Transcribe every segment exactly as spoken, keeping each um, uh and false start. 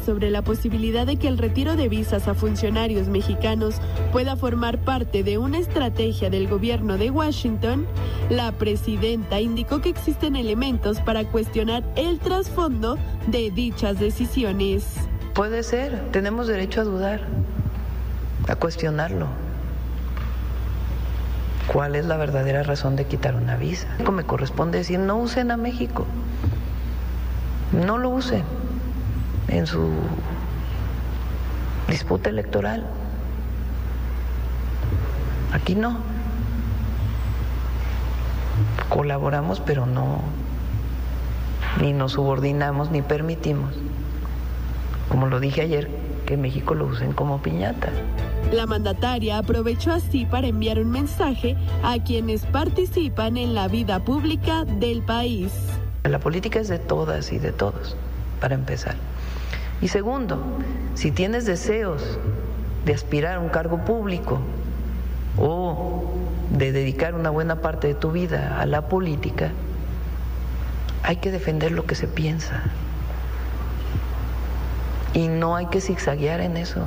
sobre la posibilidad de que el retiro de visas a funcionarios mexicanos pueda formar parte de una estrategia del gobierno de Washington, la presidenta indicó que existen elementos para cuestionar el trasfondo de dichas decisiones. Puede ser, tenemos derecho a dudar, a cuestionarlo. ¿Cuál es la verdadera razón de quitar una visa? Me corresponde decir, no usen a México, no lo usen en su disputa electoral. Aquí no. Colaboramos, pero no, ni nos subordinamos, ni permitimos, como lo dije ayer, que México lo usen como piñata. La mandataria aprovechó así para enviar un mensaje a quienes participan en la vida pública del país. La política es de todas y de todos, para empezar. Y segundo, si tienes deseos de aspirar a un cargo público o de dedicar una buena parte de tu vida a la política, hay que defender lo que se piensa. Y no hay que zigzaguear en eso.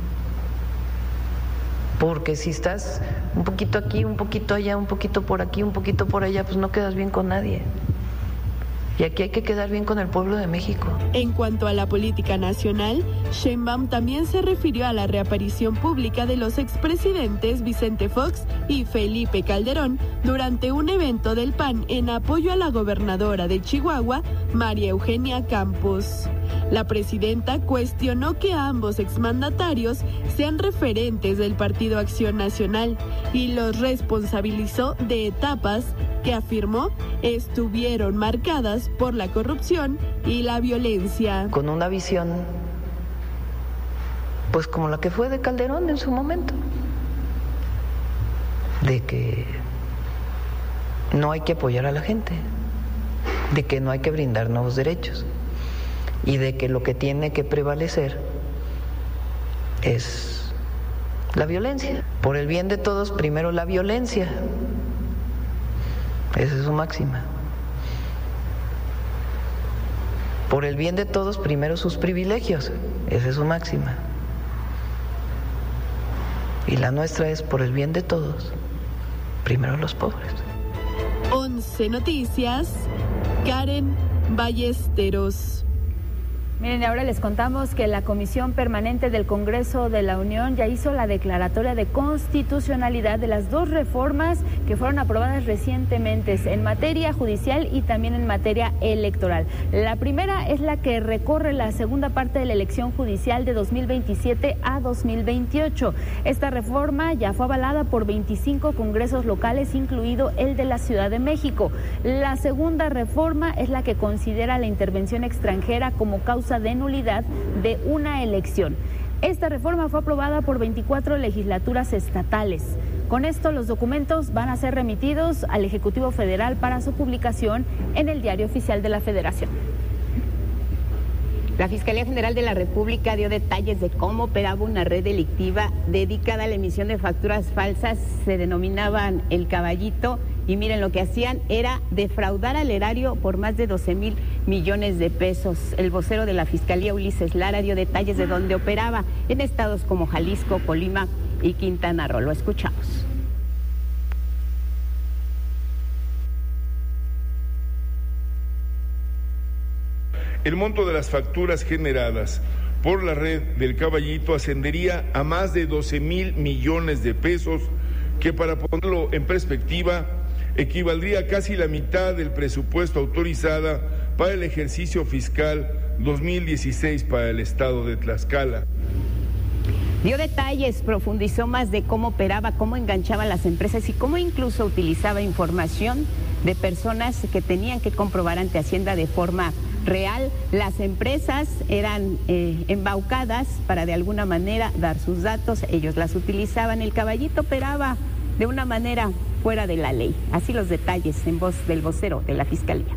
Porque si estás un poquito aquí, un poquito allá, un poquito por aquí, un poquito por allá, pues no quedas bien con nadie. Y aquí hay que quedar bien con el pueblo de México. En cuanto a la política nacional, Sheinbaum también se refirió a la reaparición pública de los expresidentes Vicente Fox y Felipe Calderón durante un evento del P A N en apoyo a la gobernadora de Chihuahua, María Eugenia Campos. La presidenta cuestionó que ambos exmandatarios sean referentes del Partido Acción Nacional y los responsabilizó de etapas que afirmó estuvieron marcadas por la corrupción y la violencia. Con una visión, pues como la que fue de Calderón en su momento, de que no hay que apoyar a la gente, de que no hay que brindar nuevos derechos y de que lo que tiene que prevalecer es la violencia. Por el bien de todos, primero la violencia. Esa es su máxima. Por el bien de todos, primero sus privilegios. Esa es su máxima. Y la nuestra es por el bien de todos, primero los pobres. once Noticias, Karen Ballesteros. Miren, ahora les contamos que la Comisión Permanente del Congreso de la Unión ya hizo la declaratoria de constitucionalidad de las dos reformas que fueron aprobadas recientemente en materia judicial y también en materia electoral. La primera es la que recorre la segunda parte de la elección judicial de dos mil veintisiete a dos mil veintiocho. Esta reforma ya fue avalada por veinticinco congresos locales, incluido el de la Ciudad de México. La segunda reforma es la que considera la intervención extranjera como causa de nulidad de una elección. Esta reforma fue aprobada por veinticuatro legislaturas estatales. Con esto, los documentos van a ser remitidos al Ejecutivo Federal para su publicación en el Diario Oficial de la Federación. La Fiscalía General de la República dio detalles de cómo operaba una red delictiva dedicada a la emisión de facturas falsas. Se denominaban El Caballito y miren, lo que hacían era defraudar al erario por más de doce mil millones de pesos. El vocero de la Fiscalía, Ulises Lara, dio detalles de dónde operaba en estados como Jalisco, Colima y Quintana Roo. Lo escuchamos. El monto de las facturas generadas por la red del Caballito ascendería a más de doce mil millones de pesos, que para ponerlo en perspectiva equivaldría a casi la mitad del presupuesto autorizada para el ejercicio fiscal dos mil dieciséis para el estado de Tlaxcala. Dio detalles, profundizó más de cómo operaba, cómo enganchaba a las empresas y cómo incluso utilizaba información de personas que tenían que comprobar ante Hacienda de forma real. Las empresas eran eh, embaucadas para de alguna manera dar sus datos, ellos las utilizaban. El Caballito operaba de una manera fuera de la ley. Así los detalles en voz del vocero de la Fiscalía.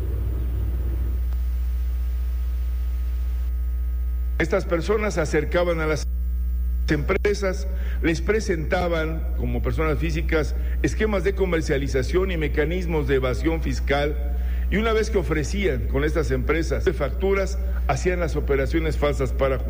Estas personas se acercaban a las empresas, les presentaban como personas físicas esquemas de comercialización y mecanismos de evasión fiscal, y una vez que ofrecían con estas empresas de facturas, hacían las operaciones falsas para